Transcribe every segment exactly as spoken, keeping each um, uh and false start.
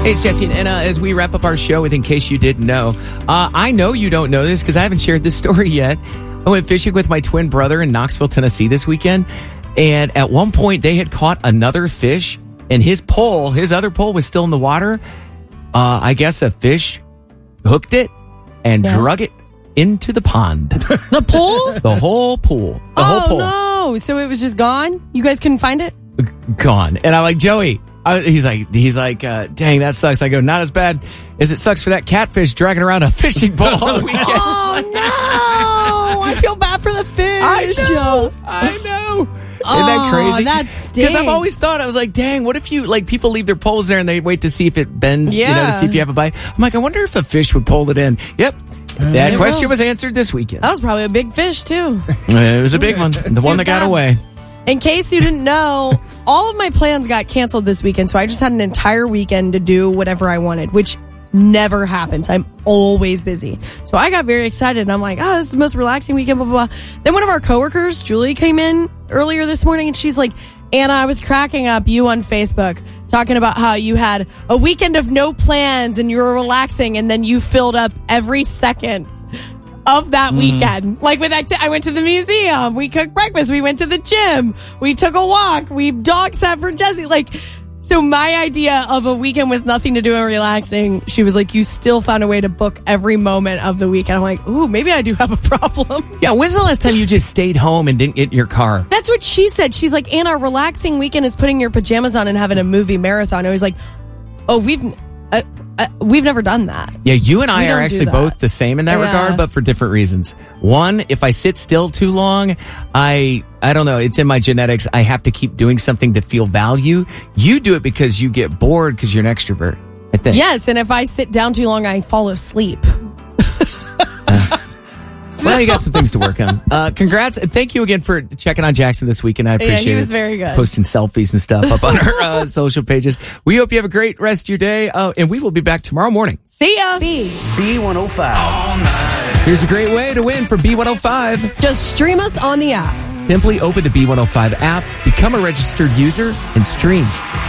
Hey, it's Jesse and Anna as we wrap up our show with In Case You Didn't Know. Uh, I know you don't know this because I haven't shared this story yet. I went fishing with my twin brother in Knoxville, Tennessee this weekend. And at one point, they had caught another fish. And his pole, his other pole was still in the water. Uh, I guess a fish hooked it and yeah. drug it into the pond. The pool? The whole pool. The oh, whole pool. no. So it was just gone? You guys couldn't find it? Gone. And I'm like, Joey... I, he's like, he's like, uh, dang, that sucks. I go, not as bad as it sucks for that catfish dragging around a fishing pole all weekend. Oh, no. I feel bad for the fish. I know. I know. Oh, Isn't that crazy? That stinks. Because I've always thought, I was like, dang, what if you, like, people leave their poles there and they wait to see if it bends, yeah. you know, to see if you have a bite. I'm like, I wonder if a fish would pull it in. Yep. That it question will. was answered this weekend. That was probably a big fish, too. It was a big one. The one that got away. In case you didn't know, all of my plans got canceled this weekend, so I just had an entire weekend to do whatever I wanted, which never happens. I'm always busy. So I got very excited, and I'm like, oh, this is the most relaxing weekend, blah, blah, blah. Then one of our coworkers, Julie, came in earlier this morning, and she's like, Anna, I was cracking up you on Facebook, talking about how you had a weekend of no plans, and you were relaxing, and then you filled up every second of that mm. weekend. Like with that, I went to the museum, we cooked breakfast, we went to the gym, we took a walk, we dog sat for Jesse. Like, so my idea of a weekend with nothing to do and relaxing, she was like, you still found a way to book every moment of the weekend. I'm like, ooh, maybe I do have a problem. Yeah, when's the last time you just stayed home and didn't get in your car? That's what she said. She's like, Anna, a relaxing weekend is putting your pajamas on and having a movie marathon. I was like, oh, we've... Uh, Uh, we've never done that. Yeah, you and I we are actually both the same in that yeah. regard, but for different reasons. One, if I sit still too long, I I don't know, it's in my genetics. I have to keep doing something to feel value. You do it because you get bored because you're an extrovert, I think. Yes, and if I sit down too long, I fall asleep. uh, well, you got some things to work on. Uh, congrats. And thank you again for checking on Jackson this weekend. I appreciate it. Yeah, he was very good. Posting selfies and stuff up on our uh, social pages. We hope you have a great rest of your day. Uh, and we will be back tomorrow morning. See ya. B. B one oh five. Here's a great way to win for B one oh five. Just stream us on the app. Simply open the B one oh five app, become a registered user, and stream.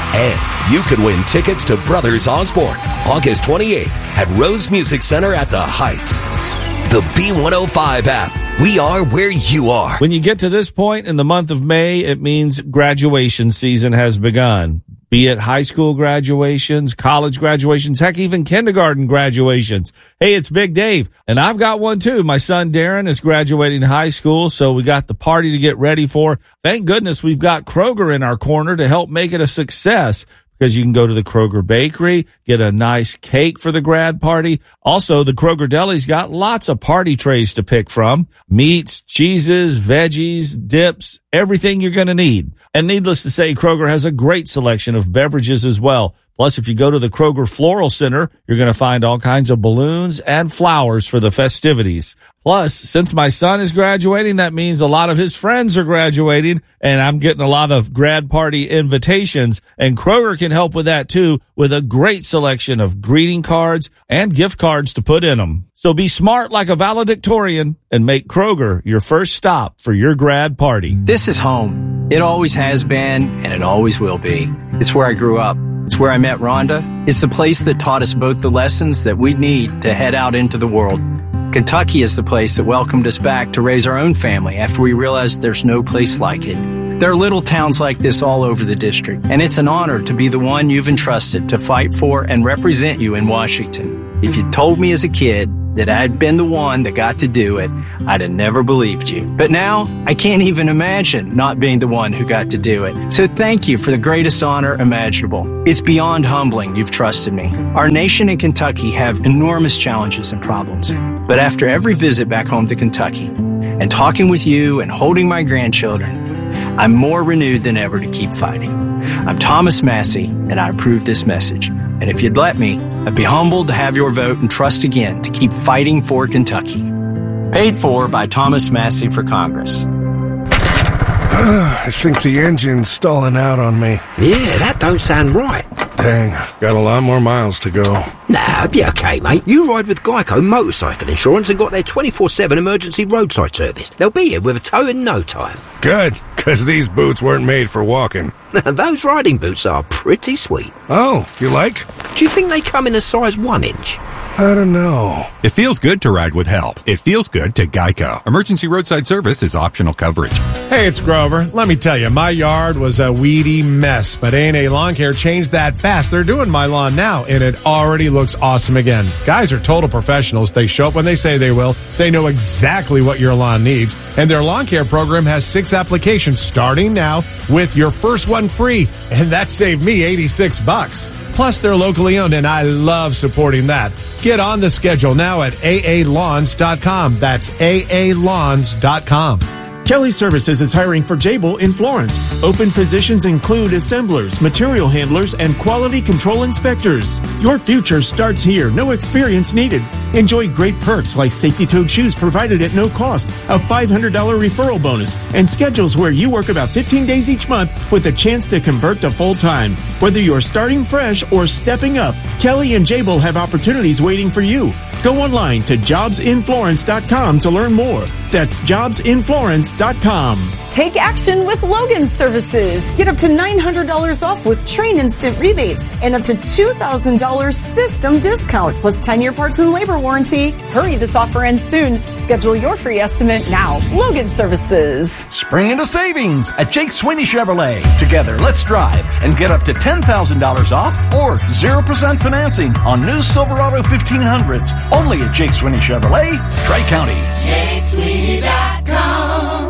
And you could win tickets to Brothers Osborne, August twenty-eighth at Rose Music Center at the Heights. The B one oh five app. We are where you are. When you get to this point in the month of May, it means graduation season has begun. Be it high school graduations, college graduations, heck, even kindergarten graduations. Hey, it's Big Dave, and I've got one too. My son Darren is graduating high school, so we got the party to get ready for. Thank goodness we've got Kroger in our corner to help make it a success. Because you can go to the Kroger Bakery, get a nice cake for the grad party. Also, the Kroger Deli's got lots of party trays to pick from. Meats, cheeses, veggies, dips, everything you're going to need. And needless to say, Kroger has a great selection of beverages as well. Plus, if you go to the Kroger Floral Center, you're going to find all kinds of balloons and flowers for the festivities. Plus, since my son is graduating, that means a lot of his friends are graduating, and I'm getting a lot of grad party invitations. And Kroger can help with that, too, with a great selection of greeting cards and gift cards to put in them. So be smart like a valedictorian and make Kroger your first stop for your grad party. This is home. It always has been, and it always will be. It's where I grew up. It's where I met Rhonda. It's the place that taught us both the lessons that we need to head out into the world. Kentucky is the place that welcomed us back to raise our own family after we realized there's no place like it. There are little towns like this all over the district, and it's an honor to be the one you've entrusted to fight for and represent you in Washington. If you told me as a kid that I'd been the one that got to do it, I'd have never believed you. But now, I can't even imagine not being the one who got to do it. So thank you for the greatest honor imaginable. It's beyond humbling you've trusted me. Our nation and Kentucky have enormous challenges and problems. But after every visit back home to Kentucky, and talking with you and holding my grandchildren, I'm more renewed than ever to keep fighting. I'm Thomas Massey, and I approve this message. And if you'd let me, I'd be humbled to have your vote and trust again to keep fighting for Kentucky. Paid for by Thomas Massey for Congress. I think the engine's stalling out on me. Yeah, that don't sound right. Dang, got a lot more miles to go. Nah, be okay, mate. You ride with Geico Motorcycle Insurance and got their twenty-four seven emergency roadside service. They'll be here with a tow in no time. Good, because these boots weren't made for walking. Those riding boots are pretty sweet. Oh, you like? Do you think they come in a size one inch? I don't know. It feels good to ride with help. It feels good to Geico. Emergency roadside service is optional coverage. Hey, it's Grover. Let me tell you, my yard was a weedy mess, but A and A Lawn Care changed that fast. They're doing my lawn now, and it already looks awesome again. Guys are total professionals. They show up when they say they will. They know exactly what your lawn needs, and their lawn care program has six applications starting now with your first one free, and that saved me eighty-six bucks. Plus, they're locally owned, and I love supporting that. Get on the schedule now at A A lawns dot com. That's A A lawns dot com. Kelly Services is hiring for Jabil in Florence. Open positions include assemblers, material handlers, and quality control inspectors. Your future starts here. No experience needed. Enjoy great perks like safety-toed shoes provided at no cost, a five hundred dollars referral bonus, and schedules where you work about fifteen days each month with a chance to convert to full-time. Whether you're starting fresh or stepping up, Kelly and Jabil have opportunities waiting for you. Go online to jobs in florence dot com to learn more. That's jobs in florence dot com. Take action with Logan Services. Get up to nine hundred dollars off with Train Instant rebates and up to two thousand dollars system discount plus ten-year parts and labor warranty. Hurry, this offer ends soon. Schedule your free estimate now. Logan Services. Spring into savings at Jake Sweeney Chevrolet. Together, let's drive and get up to ten thousand dollars off or zero percent financing on new Silverado fifteen hundreds. Only at Jake Sweeney Chevrolet, Tri-County. Jake Sweeney dot com.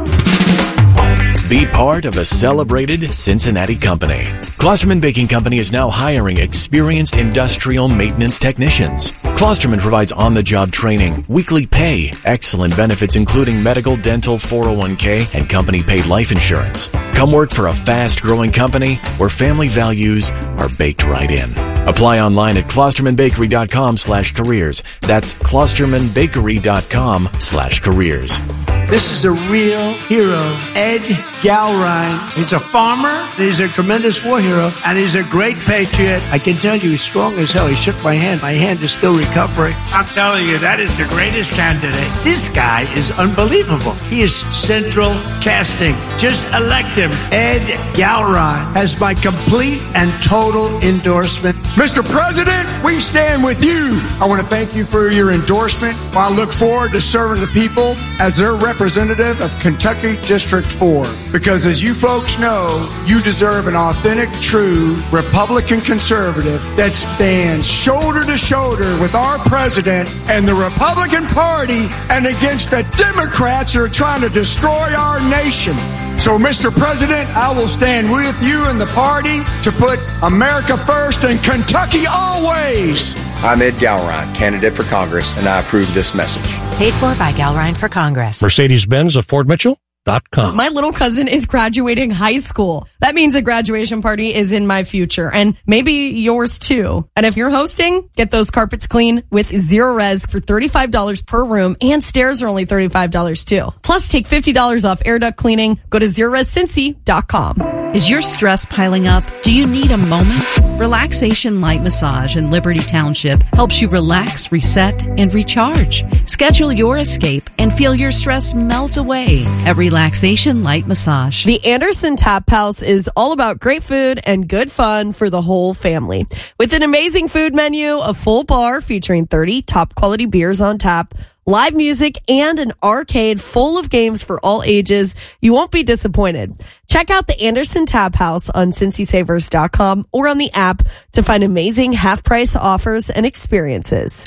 Be part of a celebrated Cincinnati company. Klosterman Baking Company is now hiring experienced industrial maintenance technicians. Klosterman provides on-the-job training, weekly pay, excellent benefits including medical, dental, four oh one k, and company-paid life insurance. Come work for a fast-growing company where family values are baked right in. Apply online at klosterman bakery dot com slash careers. That's klosterman bakery dot com slash careers. This is a real hero, Ed Galrine. He's a farmer, he's a tremendous war hero, and he's a great patriot. I can tell you he's strong as hell. He shook my hand. My hand is still recovering. I'm telling you, that is the greatest candidate. This guy is unbelievable. He is central casting. Just elect him. Ed Galrine has my complete and total endorsement. Mister President, we stand with you. I want to thank you for your endorsement. I look forward to serving the people as their representative of Kentucky District four. Because as you folks know, you deserve an authentic, true Republican conservative that stands shoulder to shoulder with our president and the Republican Party and against the Democrats who are trying to destroy our nation. So, Mister President, I will stand with you and the party to put America first and Kentucky always. I'm Ed Galrine, candidate for Congress, and I approve this message. Paid for by Galrine for Congress. Mercedes-Benz of Fort Mitchell. My little cousin is graduating high school. That means a graduation party is in my future, and maybe yours too. And if you're hosting, get those carpets clean with Zero Res for thirty-five dollars per room, and stairs are only thirty-five dollars too. Plus, take fifty dollars off air duct cleaning. Go to zero res cincy dot com. Is your stress piling up? Do you need a moment? Relaxation Light Massage in Liberty Township helps you relax, reset, and recharge. Schedule your escape and feel your stress melt away at Relaxation Light Massage. The Anderson Tap House is all about great food and good fun for the whole family. With an amazing food menu, a full bar featuring thirty top quality beers on tap, live music, and an arcade full of games for all ages, you won't be disappointed. Check out the Anderson Tap House on cincy savers dot com or on the app to find amazing half-price offers and experiences.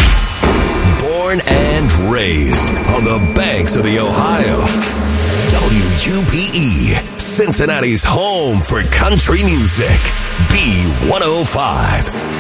Born and raised on the banks of the Ohio. W U P E, Cincinnati's home for country music. B one oh five.